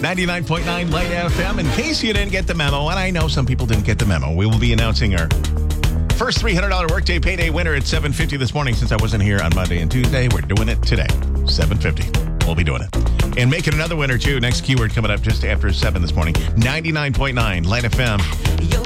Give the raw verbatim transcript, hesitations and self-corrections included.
ninety-nine point nine Light F M. In case you didn't get the memo, and I know some people didn't get the memo, we will be announcing our first three hundred dollars workday payday winner at seven fifty this morning. Since I wasn't here on Monday and Tuesday, we're doing it today. seven fifty. We'll be doing it. And making another winner, too. Next keyword coming up just after seven this morning. ninety-nine point nine Light F M.